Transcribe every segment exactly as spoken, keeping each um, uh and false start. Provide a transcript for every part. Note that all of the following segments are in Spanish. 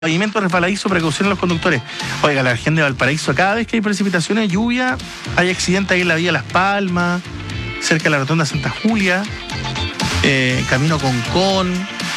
Pavimento resbaladizo, precaución a los conductores. Oiga, la región de Valparaíso, cada vez que hay precipitaciones, lluvia, hay accidentes ahí en la vía Las Palmas, cerca de la rotonda Santa Julia, eh, camino Concón.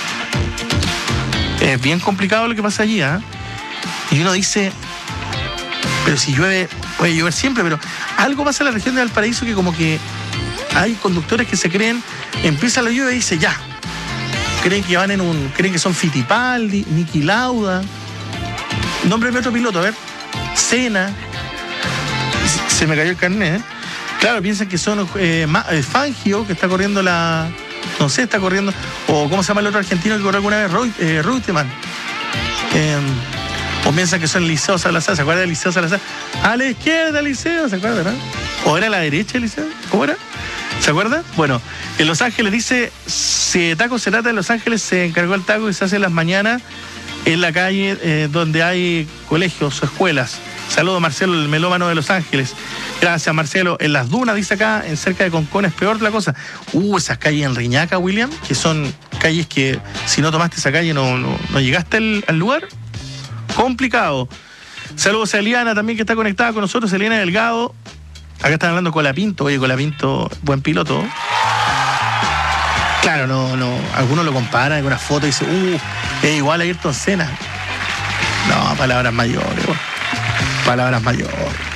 Es bien complicado lo que pasa allí, ¿eh? Y uno dice, pero si llueve, puede llover siempre, pero algo pasa en la región de Valparaíso que como que hay conductores que se creen, empieza la lluvia y dice, ya. Creen que van en un. Creen que son Fittipaldi, Niki Lauda. Nombre de otro piloto, a ver. Senna. Se me cayó el carnet, ¿eh? Claro, piensan que son eh, Fangio, que está corriendo la. No sé, está corriendo. O ¿cómo se llama el otro argentino que corrió alguna vez? Roy, eh, Reutemann. Eh, o piensan que son Liceo Salazar. ¿Se acuerda de Liceo Salazar? A la izquierda, Liceo, ¿se acuerda, no? ¿O era a la derecha, Liceo? ¿Cómo era? ¿Se acuerda? Bueno, en Los Ángeles dice, si de taco se trata, en Los Ángeles se encargó el taco y se hace en las mañanas en la calle eh, donde hay colegios o escuelas. Saludos, Marcelo, el melómano de Los Ángeles. Gracias, Marcelo. En las dunas, dice acá, en cerca de Concón, es peor la cosa. Uh, esas calles en Riñaca, William, que son calles que si no tomaste esa calle no, no, no llegaste al, al lugar. Complicado. Saludos a Eliana también, que está conectada con nosotros, Eliana Delgado. Acá están hablando Colapinto, oye, Colapinto, buen piloto. Claro, no, no, algunos lo comparan con una foto y dicen, uh, es igual a Ayrton Senna. No, palabras mayores, bueno. palabras mayores.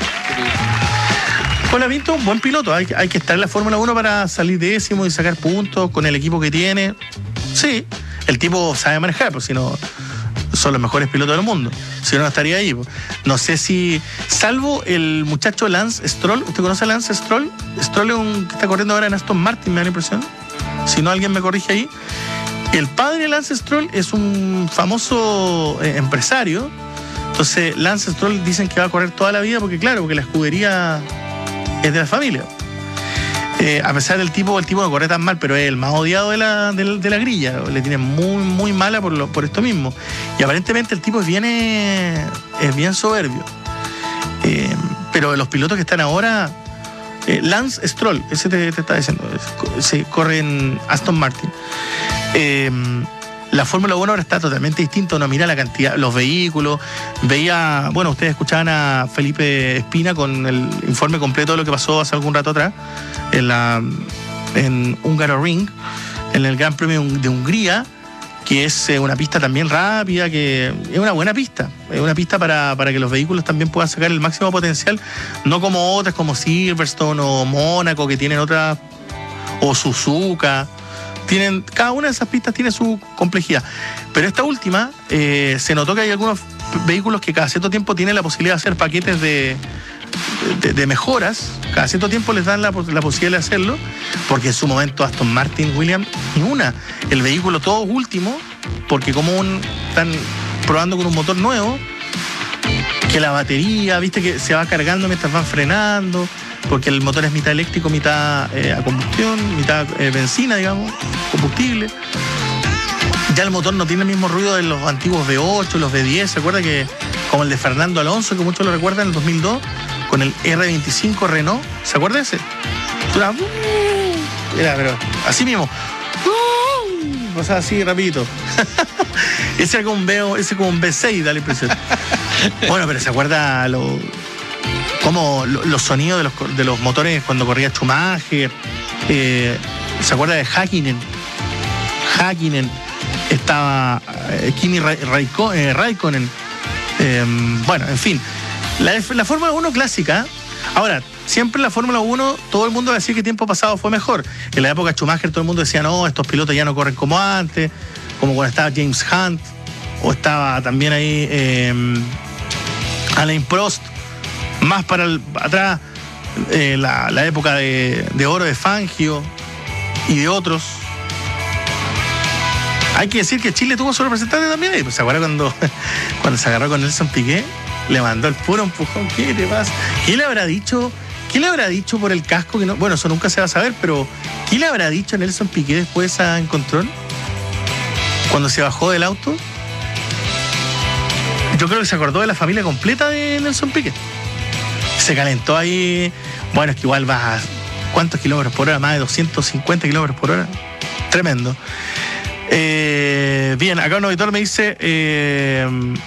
Colapinto, un buen piloto, hay, hay que estar en la Fórmula uno para salir décimo y sacar puntos con el equipo que tiene. Sí, el tipo sabe manejar, pues si no, son los mejores pilotos del mundo. Si no, no estaría ahí. No sé si, salvo el muchacho Lance Stroll. ¿Usted conoce a Lance Stroll? Stroll es un que está corriendo ahora en Aston Martin, me da la impresión. Si no, alguien me corrige ahí. El padre de Lance Stroll es un famoso eh, empresario. Entonces, Lance Stroll dicen que va a correr toda la vida porque, claro, porque la escudería es de la familia. Eh, a pesar del tipo, el tipo no corre tan mal, pero es el más odiado de la, de la, de la grilla. Le tiene muy, muy mala por, lo, por esto mismo. Y aparentemente el tipo es bien, eh, es bien soberbio. Eh, pero los pilotos que están ahora, eh, Lance Stroll, ese te, te está diciendo, se corre en Aston Martin. Eh, la Fórmula uno ahora está totalmente distinto, no mira la cantidad, los vehículos. Veía, bueno, ustedes escuchaban a Felipe Espina con el informe completo de lo que pasó hace algún rato atrás en la en Hungaroring, en el Gran Premio de Hungría, que es una pista también rápida, que es una buena pista, es una pista para, para que los vehículos también puedan sacar el máximo potencial, no como otras como Silverstone o Mónaco, que tienen otras, o Suzuka. Tienen, cada una de esas pistas tiene su complejidad. Pero esta última, eh, se notó que hay algunos vehículos que cada cierto tiempo tienen la posibilidad de hacer paquetes de, de, de mejoras. Cada cierto tiempo les dan la, la posibilidad de hacerlo, porque en su momento Aston Martin, William, ninguna. El vehículo todo último, porque como un, están probando con un motor nuevo, que la batería, viste que se va cargando mientras van frenando, porque el motor es mitad eléctrico, mitad eh, a combustión, mitad eh, benzina, digamos, combustible. Ya el motor no tiene el mismo ruido de los antiguos V ocho, los V diez. ¿Se acuerda que, como el de Fernando Alonso, que muchos lo recuerdan, en el dos mil dos, con el R veinticinco Renault? ¿Se acuerda de ese? Era, era pero así mismo. O sea, así rapidito. Ese era como un V, ese como un V seis, da la impresión. Bueno, pero ¿se acuerda lo, como lo, los sonidos de los, de los motores cuando corría Schumacher? Eh, ¿Se acuerda de Häkkinen? Häkkinen. Estaba eh, Kimi Raiko, eh, Raikkonen. Eh, bueno, en fin. La, la Fórmula uno clásica. Ahora, siempre en la Fórmula uno todo el mundo decía que tiempo pasado fue mejor. En la época de Schumacher todo el mundo decía, no, estos pilotos ya no corren como antes, como cuando estaba James Hunt, o estaba también ahí eh, Alain Prost, más para el, atrás eh, la, la época de, de oro de Fangio y de otros. Hay que decir que Chile tuvo su representante también ahí. ¿Se acuerda cuando, cuando se agarró con Nelson Piquet? Le mandó el puro empujón. ¿Qué te pasa? ¿Qué le habrá dicho? ¿Qué le habrá dicho por el casco? Que no, bueno, eso nunca se va a saber, pero ¿qué le habrá dicho a Nelson Piquet después de ese encontrón? Cuando se bajó del auto. Yo creo que se acordó de la familia completa de Nelson Piquet. Se calentó ahí. Bueno, es que igual vas a ¿cuántos kilómetros por hora? Más de doscientos cincuenta kilómetros por hora. Tremendo. Eh, bien, acá un auditor me dice... Eh,